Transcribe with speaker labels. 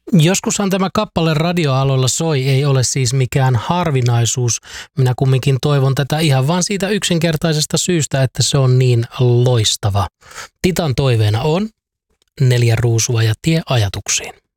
Speaker 1: Joskushan tämä kappale radioaloilla soi, ei ole siis mikään harvinaisuus. Minä kumminkin toivon tätä ihan vaan siitä yksinkertaisesta syystä, että se on niin loistava. Titan toiveena on 4 ruusua ja tie ajatuksiin.